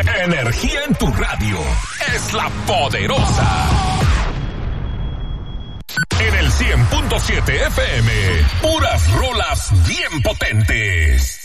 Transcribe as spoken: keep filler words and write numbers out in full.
Energía en tu radio. Es La Poderosa. En el cien punto siete F M. Puras rolas bien potentes.